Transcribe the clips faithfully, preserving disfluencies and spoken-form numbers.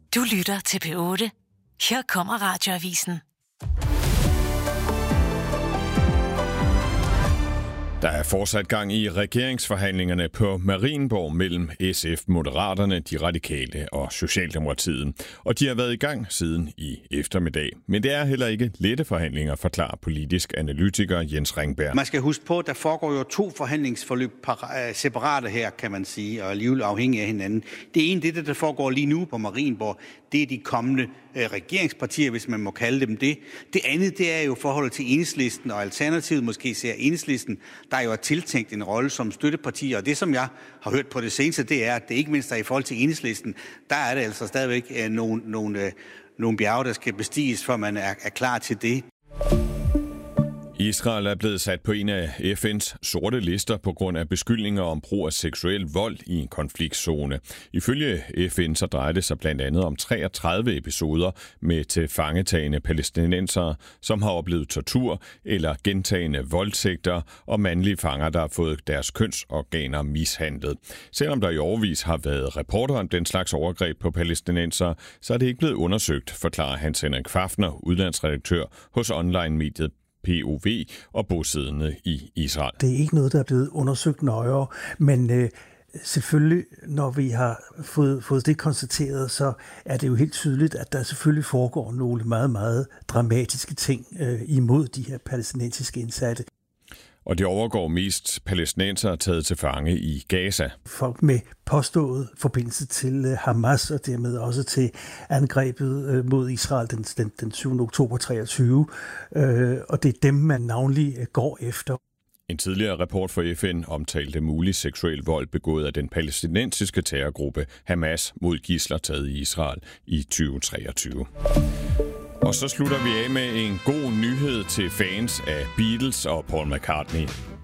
Du lytter til P otte. Her kommer Radioavisen. Der er fortsat gang i regeringsforhandlingerne på Marienborg mellem S F, Moderaterne, De Radikale og Socialdemokratiet. Og de har været i gang siden i eftermiddag. Men det er heller ikke lette forhandlinger, forklarer politisk analytiker Jens Ringberg. Man skal huske på, at der foregår jo to forhandlingsforløb separate her, kan man sige, og alligevel afhængige af hinanden. Det ene, det der foregår lige nu på Marienborg, det er de kommende regeringspartier, hvis man må kalde dem det. Det andet, det er jo forholdet til Enhedslisten, og Alternativet måske ser Enhedslisten, der jo er tiltænkt en rolle som støtteparti. Og det, som jeg har hørt på det seneste, det er, at det ikke mindst er i forhold til Enhedslisten, der er det altså stadigvæk nogle, nogle, nogle bjerge, der skal bestiges, for man er, er klar til det. Israel er blevet sat på en af F N's sorte lister på grund af beskyldninger om brug af seksuel vold i en konfliktzone. Ifølge F N så drejer det sig blandt andet om treogtredive episoder med tilfangetagende palæstinensere, som har oplevet tortur eller gentagende voldtægter og mandlige fanger, der har fået deres kønsorganer mishandlet. Selvom der i årevis har været rapporter om den slags overgreb på palæstinensere, så er det ikke blevet undersøgt, forklarer Hans Henrik Fafner, udlandsredaktør hos online-mediet P O V og bosiddende i Israel. Det er ikke noget, der er blevet undersøgt nøjere, men øh, selvfølgelig, når vi har fået, fået det konstateret, så er det jo helt tydeligt, at der selvfølgelig foregår nogle meget, meget dramatiske ting øh, imod de her palæstinensiske indsatte. Og det overgår mest palæstinensere taget til fange i Gaza. Folk med påstået forbindelse til Hamas og dermed også til angrebet mod Israel den, den, den syvende oktober treogtyve. Og det er dem, man navnlig går efter. En tidligere rapport fra F N omtalte mulig seksuel vold begået af den palæstinensiske terrorgruppe Hamas mod gidsler taget i Israel i tyve treogtyve. Og så slutter vi af med en god nyhed til fans af Beatles og Paul McCartney.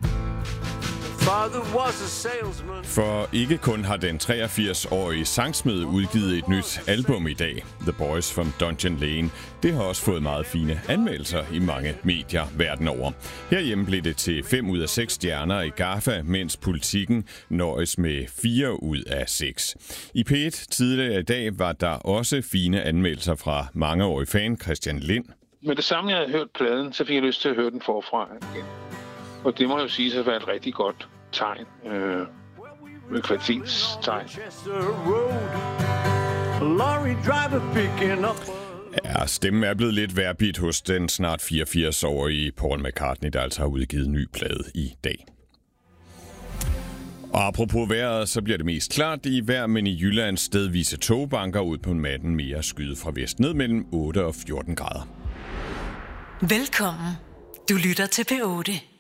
For ikke kun har den treogfirs-årige sangsmed udgivet et nyt album i dag, The Boys from Dungeon Lane. Det har også fået meget fine anmeldelser i mange medier verden over. Herhjemme blev det til fem ud af seks stjerner i GAFFA, mens Politikken nøjes med fire ud af seks. I P et tidligere i dag var der også fine anmeldelser fra mangeårig fan Christian Lind. Med det samme, jeg havde hørt pladen, så fik jeg lyst til at høre den forfra igen. Og det må jo sige at være et rigtig godt tegn, øh, med kvalitetstegn. Ja, stemmen er blevet lidt vejrbit hos den snart fireogfirs-årige Paul McCartney, der altså har udgivet en ny plade i dag. Og apropos vejret, så bliver det mest klart i vejr, men i Jylland stedvise togbanker ud på natten mere skyde fra vest ned mellem otte og fjorten grader. Velkommen. Du lytter til P otte.